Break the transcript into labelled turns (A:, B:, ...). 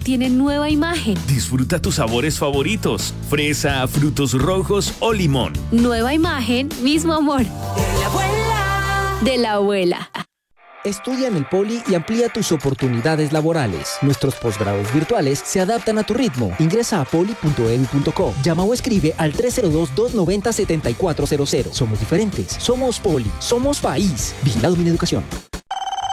A: tiene nueva imagen.
B: Disfruta tus sabores favoritos: fresa, frutos rojos o limón.
A: Nueva imagen, mismo amor.
C: De la abuela.
A: De la abuela.
D: Estudia en el Poli y amplía tus oportunidades laborales. Nuestros posgrados virtuales se adaptan a tu ritmo. Ingresa a poli.edu.co. Llama o escribe al 302-290-7400. Somos diferentes. Somos Poli. Somos país. Vigilado Mineducación.